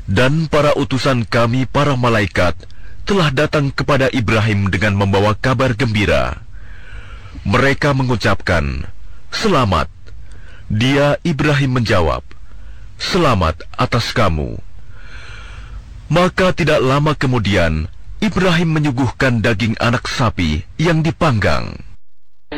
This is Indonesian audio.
Dan para utusan kami, para malaikat, telah datang kepada Ibrahim dengan membawa kabar gembira. Mereka mengucapkan, "Selamat." Dia, Ibrahim, menjawab, "Selamat atas kamu." Maka tidak lama kemudian, Ibrahim menyuguhkan daging anak sapi yang dipanggang.